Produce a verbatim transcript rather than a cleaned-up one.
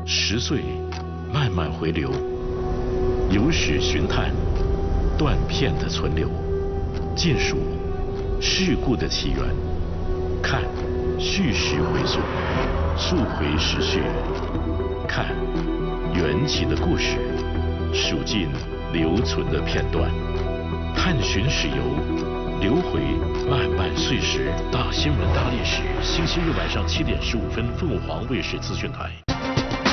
十岁慢慢回流，有史寻探，断片的存留，尽数事故的起源，看叙事回溯，溯回时序，看缘起的故事，数尽留存的片段，探寻史游，留回漫漫岁时。大新闻大历史，星期日晚上七点十五分，凤凰卫视资讯台。